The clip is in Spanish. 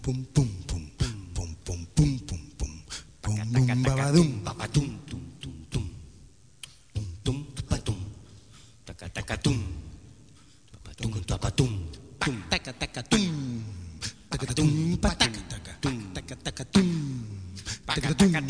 Pum pum pum pum pum pum pum pum pum bum babadum Papatum tum tum tum tum tum patum taca taca tum papatum papatum tum taca taca tum taca tum taca taca taca taca tum taca tum